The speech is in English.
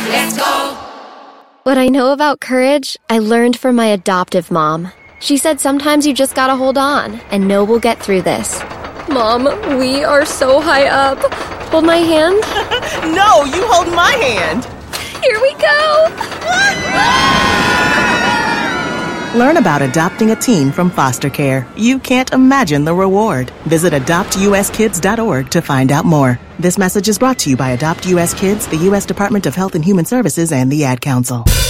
Let's go! What I know about courage, I learned from my adoptive mom. She said sometimes you just gotta hold on and know we'll get through this. Mom, we are so high up. Hold my hand. No, you hold my hand. Here we go. Learn about adopting a teen from foster care. You can't imagine the reward. Visit adoptuskids.org to find out more. This message is brought to you by Adopt US Kids, the U.S. Department of Health and Human Services, and the Ad Council.